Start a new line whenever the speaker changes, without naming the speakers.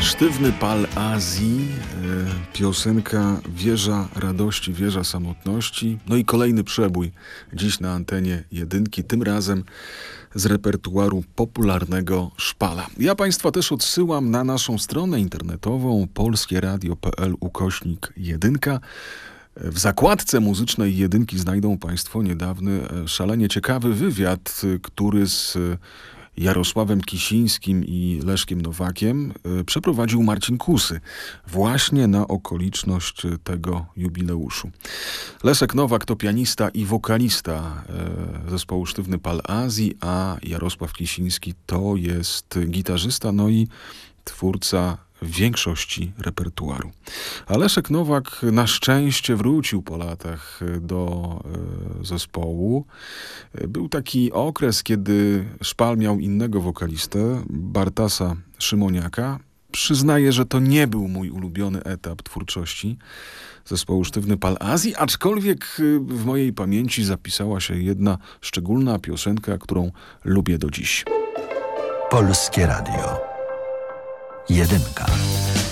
Sztywny pal Azji, piosenka Wieża Radości, Wieża Samotności. No i kolejny przebój dziś na antenie Jedynki, tym razem z repertuaru popularnego Szpala. Ja Państwa też odsyłam na naszą stronę internetową polskieradio.pl/jedynka. W zakładce muzycznej Jedynki znajdą Państwo niedawny, szalenie ciekawy wywiad, który z Jarosławem Kisińskim i Leszkiem Nowakiem przeprowadził Marcin Kusy właśnie na okoliczność tego jubileuszu. Leszek Nowak to pianista i wokalista zespołu Sztywny Pal Azji, a Jarosław Kisiński to jest gitarzysta, no i twórca większości repertuaru. A Leszek Nowak na szczęście wrócił po latach do zespołu. Był taki okres, kiedy Szpal miał innego wokalistę, Bartasa Szymoniaka. Przyznaję, że to nie był mój ulubiony etap twórczości zespołu Sztywny Pal Azji, aczkolwiek w mojej pamięci zapisała się jedna szczególna piosenka, którą lubię do dziś.
Polskie Radio. Jedynka.